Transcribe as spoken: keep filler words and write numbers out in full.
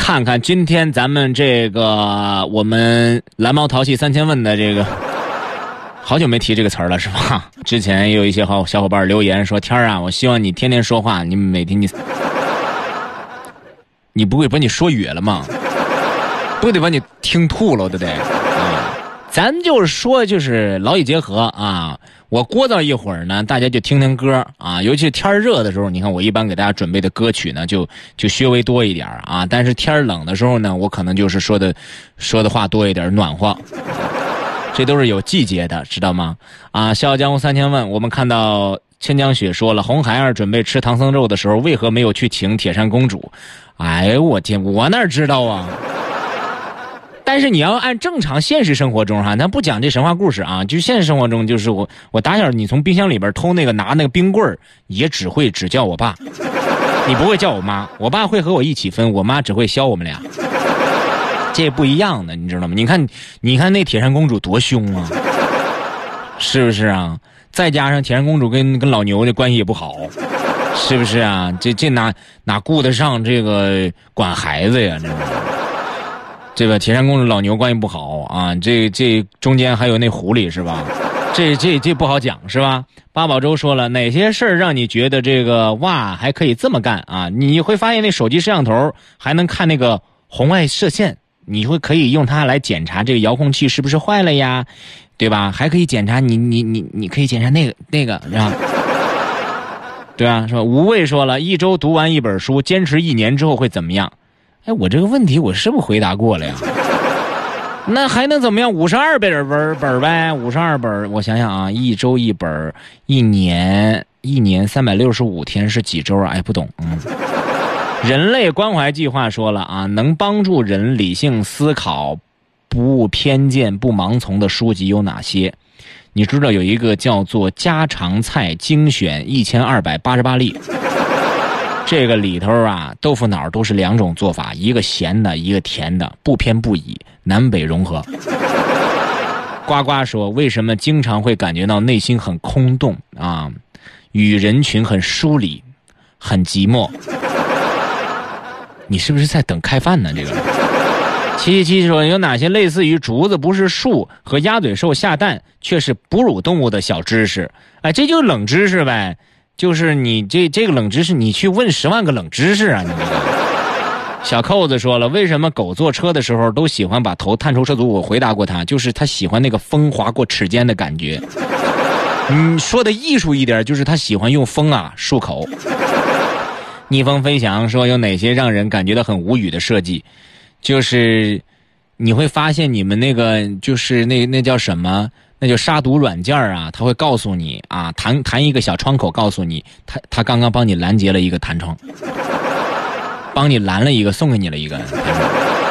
看看今天咱们这个我们蓝猫淘气三千问的这个，好久没提这个词儿了是吧？之前也有一些好小伙伴留言说，天儿啊，我希望你天天说话，你每天你你不会把你说哕了吗？不得把你听吐了，对不对？啊，咱就是说，就是劳逸结合啊。我聒噪一会儿呢，大家就听听歌啊。尤其天热的时候，你看我一般给大家准备的歌曲呢，就就稍微多一点啊。但是天冷的时候呢，我可能就是说的说的话多一点，暖和。这都是有季节的，知道吗？啊，笑傲江湖三千问，我们看到千江雪说了，红孩儿准备吃唐僧肉的时候，为何没有去请铁扇公主？哎，我天，我哪知道啊？但是你要按正常现实生活中哈，咱不讲这神话故事啊，就现实生活中，就是我我打小你从冰箱里边偷那个拿那个冰棍儿，也只会只叫我爸，你不会叫我妈，我爸会和我一起分，我妈只会削我们俩，这不一样的，你知道吗？你看你看那铁扇公主多凶啊，是不是啊？再加上铁扇公主跟跟老牛的关系也不好，是不是啊？这这哪哪顾得上这个管孩子呀？这这个铁扇公主老牛关系不好啊，这这中间还有那狐狸是吧？这这这不好讲是吧？八宝粥说了，哪些事儿让你觉得这个哇还可以这么干啊？你会发现那手机摄像头还能看那个红外射线，你会可以用它来检查这个遥控器是不是坏了呀，对吧？还可以检查你你你你可以检查那个那个是吧？对啊，是吧？无畏说了，一周读完一本书，坚持一年之后会怎么样？哎，我这个问题我是不是回答过了呀？那还能怎么样？五十二本本本呗，五十二本。我想想啊，一周一本，一年一年三百六十五天是几周啊？哎，不懂。嗯，人类关怀计划说了啊，能帮助人理性思考、不误偏见、不盲从的书籍有哪些？你知道有一个叫做家常菜精选一千二百八十八例。这个里头啊，豆腐脑都是两种做法，一个咸的，一个甜的，不偏不倚，南北融合。呱呱说，为什么经常会感觉到内心很空洞啊，与人群很疏离，很寂寞？你是不是在等开饭呢？这个七七七说，有哪些类似于竹子不是树和鸭嘴兽下蛋却是哺乳动物的小知识？哎，这就冷知识呗。就是你这这个冷知识，你去问十万个冷知识啊！你这个小扣子说了，为什么狗坐车的时候都喜欢把头探出车组？我回答过他，就是他喜欢那个风划过齿间的感觉。你说的艺术一点，就是他喜欢用风啊漱口。逆风飞翔说，有哪些让人感觉到很无语的设计？就是你会发现你们那个就是那那叫什么？那就杀毒软件啊，他会告诉你啊，弹弹一个小窗口，告诉你他他刚刚帮你拦截了一个弹窗，帮你拦了一个，送给你了一个弹窗。